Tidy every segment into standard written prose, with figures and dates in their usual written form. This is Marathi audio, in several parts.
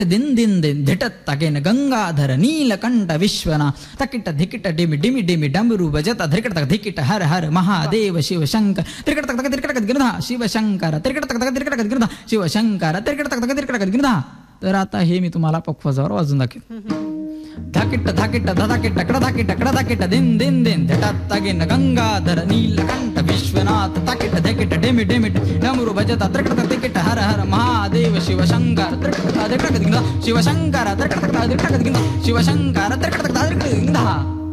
दिन दिन दिन झटत तगेन गंगाधर नीलकंठ विश्वना तकिट धिकिट डिमि डिमि डिमि डमरू बजत धिकट तक धिकिट हर हर महादेव शिव शंकर त्रिकट तक त्रिकट गिरधा शिव शंकर त्रिकट तक त्रिकट गिरधा शिव शंकर त्रिकट तक त्रिकट गिरधा. तर आता हे मी तुम्हाला पखवाजावर वाजून दाखवेन. धाकिट धाकिट धधाकिट कडधाकिट कडधाकिट दिन दिन दिन झटत तगेन गंगाधर नीलकंठ विश्वनाथ तकिट धिकिट डिमि डिमि डमरू बजत त्रिकट तक धिकिट हर हर महादेव शिव शंकर त्रिकट तक त्रिकट गिरधा शिव शंकर त्रिकट तक त्रिकट गिरधा शिव शंकर त्रिकट तक त्रिकट गिरधा.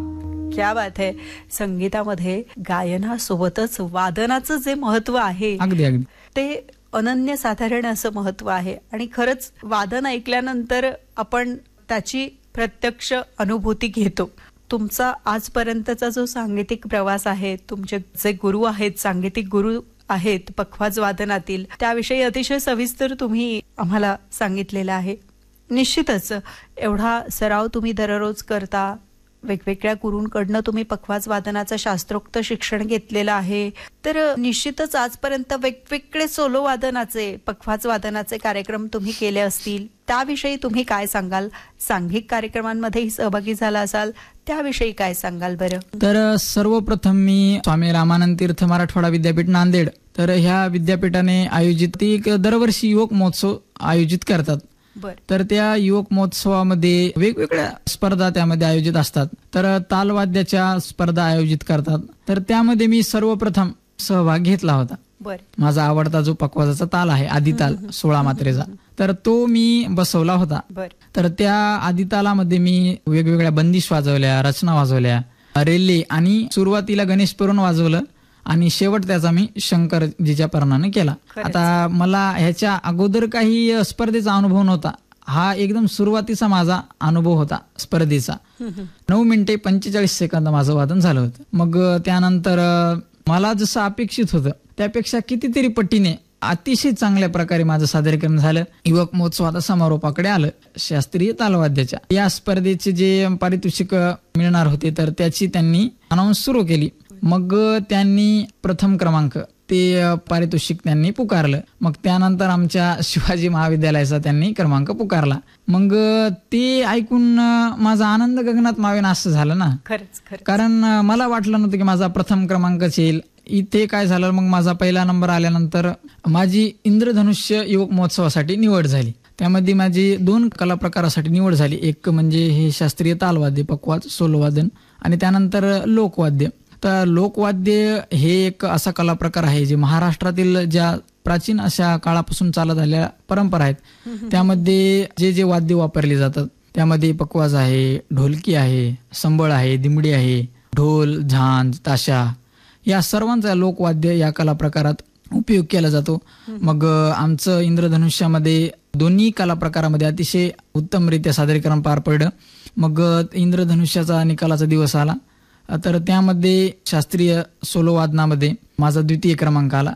क्या बात आहे. संगीतामध्ये गायनासोबतच वादनाचं जे महत्व आहे अगदी अगदी ते अनन्यसाधारण असं महत्व आहे. आणि खरंच वादन ऐकल्यानंतर आपण त्याची प्रत्यक्ष अनुभूती घेतो. तुमचा आजपर्यंतचा जो सांगीतिक प्रवास आहे, तुमचे जे गुरु आहेत, सांगीतिक गुरु आहेत पखवाज वादनातील, त्याविषयी अतिशय सविस्तर तुम्ही आम्हाला सांगितलेलं आहे. निश्चितच एवढा सराव तुम्ही दररोज करता, वेगवेगळ्या गुरूंकडनं तुम्ही पखवाज वादनाचं शास्त्रोक्त शिक्षण घेतलेलं आहे, तर निश्चितच आजपर्यंत वेगवेगळे सोलो वादनाचे, पखवाज वादनाचे कार्यक्रम तुम्ही केले असतील. त्याविषयी तुम्ही काय सांगाल? सांघिक कार्यक्रमांमध्येही सहभागी झाला असाल, त्याविषयी काय सांगाल बरं? तर सर्वप्रथम मी स्वामी रामानंद तीर्थ मराठवाडा विद्यापीठ नांदेड, तर ह्या विद्यापीठाने आयोजित एक दरवर्षी युवक महोत्सव आयोजित करतात. तर त्या युवक महोत्सवामध्ये वेगवेगळ्या स्पर्धा त्यामध्ये आयोजित असतात. तर तालवाद्याच्या स्पर्धा आयोजित करतात. तर त्यामध्ये मी सर्वप्रथम सहभाग घेतला होता. माझा आवडता जो पखवाजाचा ताल आहे आदिताल 16 मात्रेचा, तर तो मी बसवला होता. तर त्या आदितालामध्ये मी वेगवेगळ्या बंदिश वाजवल्या, रचना वाजवल्या, रेल्ले आणि सुरुवातीला गणेश पुराण वाजवलं आणि शेवट त्याचा मी शंकरजीच्या परणाने केला. आता मला ह्याच्या अगोदर काही स्पर्धेचा अनुभव नव्हता. हा एकदम सुरुवातीचा माझा अनुभव होता स्पर्धेचा. 9 मिनिटे 45 सेकंद माझं वादन झालं होतं. मग त्यानंतर मला जसं अपेक्षित होतं त्यापेक्षा कितीतरी पटीने अतिशय चांगल्या प्रकारे माझं सादरीकरण झालं. युवक महोत्सव आता समारोपाकडे आलं शास्त्रीय तालवाद्याच्या. या स्पर्धेचे जे पारितोषिक मिळणार होते तर त्याची त्यांनी अनाउन्स सुरू केली. मग त्यांनी प्रथम क्रमांक ते पारितोषिक त्यांनी पुकारलं. मग त्यानंतर आमच्या शिवाजी महाविद्यालयाचा त्यांनी क्रमांक पुकारला. मग ते ऐकून माझा आनंद गगनात मावेन असं झालं ना. कारण मला वाटलं नव्हतं की माझा प्रथम क्रमांकच येईल. इथे काय झालं, मग माझा पहिला नंबर आल्यानंतर माझी इंद्रधनुष्य युवक महोत्सवासाठी निवड झाली. त्यामध्ये माझी 2 कला प्रकारासाठी निवड झाली. एक म्हणजे हे शास्त्रीय तालवाद्य पखवाज सोलोवादन आणि त्यानंतर लोकवाद्य. तर लोकवाद्य हे एक असा कला प्रकार आहे जे महाराष्ट्रातील ज्या प्राचीन अशा काळापासून चालत आलेल्या परंपरा आहेत, त्यामध्ये जे जे वाद्य वापरले जातात त्यामध्ये पखवाज आहे, ढोलकी आहे, संबळ आहे, दिमडी आहे, ढोल, झांज, ताशा या सर्वांचा लोकवाद्य या कला प्रकारात उपयोग केला जातो. मग आमचं इंद्रधनुष्यामध्ये दोन्ही कला प्रकारामध्ये अतिशय उत्तमरित्या सादरीकरण पार पडलं. मग इंद्रधनुष्याचा निकालाचा दिवस आला तर त्यामध्ये शास्त्रीय सोलो वादनामध्ये माझा 2य क्रमांक आला.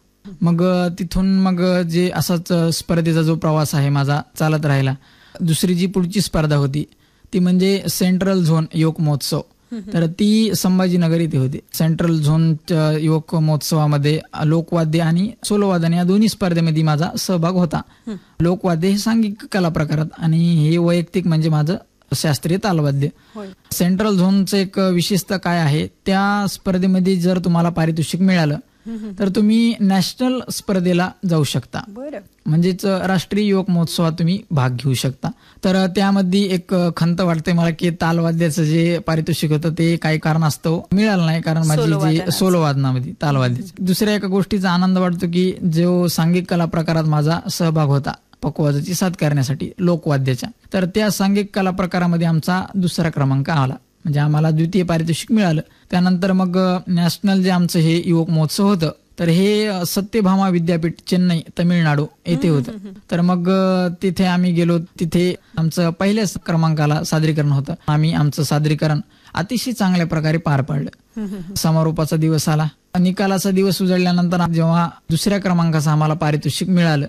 मग तिथून मग जे असाच स्पर्धेचा जो प्रवास आहे माझा चालत राहिला. दुसरी जी पुढची स्पर्धा होती ती म्हणजे सेंट्रल झोन युवक महोत्सव, तर ती संभाजीनगर इथे होती. सेंट्रल झोन युवक महोत्सवामध्ये लोकवाद्य आणि सोलोवादन या दोन्ही स्पर्धेमध्ये माझा सहभाग होता. लोकवाद्य हे सांघिक कला प्रकारात आणि हे वैयक्तिक म्हणजे माझं शास्त्रीय तालवाद्य. सेंट्रल झोनचं एक विशेषता काय आहे, त्या स्पर्धेमध्ये जर तुम्हाला पारितोषिक मिळालं तर तुम्ही नॅशनल स्पर्धेला जाऊ शकता, म्हणजेच राष्ट्रीय युवक महोत्सवात तुम्ही भाग घेऊ शकता. तर त्यामध्ये एक खंत वाटते मला की तालवाद्याचं जे पारितोषिक होतं ते काही कारणास्तव मिळालं नाही, कारण माझी जी सोलो वादनामध्ये तालवाद्याची. दुसऱ्या एका गोष्टीचा आनंद वाटतो की जो सांघिक कला प्रकारात माझा सहभाग होता पखवाजाची साथ करण्यासाठी लोकवाद्याच्या, तर त्या सांघिक कला प्रकारामध्ये आमचा 2रा क्रमांक आला, म्हणजे आम्हाला 2य पारितोषिक मिळालं. त्यानंतर मग नॅशनल जे आमचं हे युवक महोत्सव होतं तर हे सत्यभामा विद्यापीठ चेन्नई तामिळनाडू येथे होतं. तर मग तिथे आम्ही गेलो. तिथे आमचं पहिल्याच क्रमांकाला सादरीकरण होतं. आम्ही आमचं सादरीकरण अतिशय चांगल्या प्रकारे पार पाडलं. समारोपाचा दिवस आला. निकालाचा दिवस उजळल्यानंतर जेव्हा 2ऱ्या क्रमांकाचं आम्हाला पारितोषिक मिळालं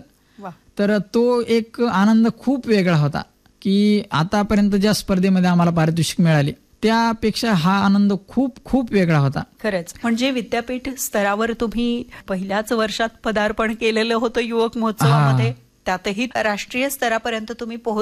तर तो एक आनंद खूप वेगळा होता की आतापर्यंत ज्या स्पर्धेमध्ये आम्हाला पारितोषिक मिळाले त्यापेक्षा हा आनंद खूप खूप वेगळा होता. खरंच म्हणजे विद्यापीठ स्तरावर तुम्ही पहिल्याच वर्षात पदार्पण केलेलं होतं युवक महोत्सवामध्ये. त्यातही राष्ट्रीय स्तरापर्यंत तुम्ही